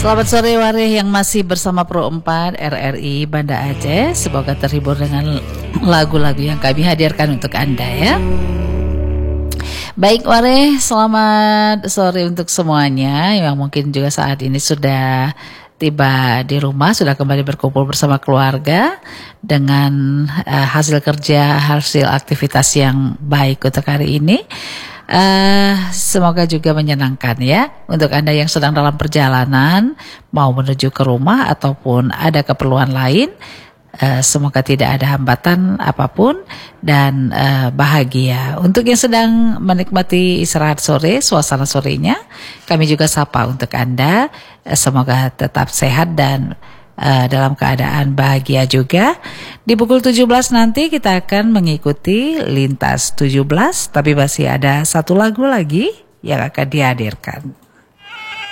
Selamat sore wareh yang masih bersama Pro 4 RRI Banda Aceh. Semoga terhibur dengan lagu-lagu yang kami hadirkan untuk Anda ya. Baik wareh, selamat sore untuk semuanya yang mungkin juga saat ini sudah tiba di rumah, sudah kembali berkumpul bersama keluarga dengan hasil kerja, hasil aktivitas yang baik untuk hari ini. Semoga juga menyenangkan ya untuk Anda yang sedang dalam perjalanan mau menuju ke rumah ataupun ada keperluan lain. Semoga tidak ada hambatan apapun dan bahagia. Untuk yang sedang menikmati istirahat sore, suasana sorenya, kami juga sapa untuk Anda. Semoga tetap sehat dan dalam keadaan bahagia juga. Di pukul 17 nanti kita akan mengikuti Lintas 17, tapi masih ada satu lagu lagi yang akan dihadirkan.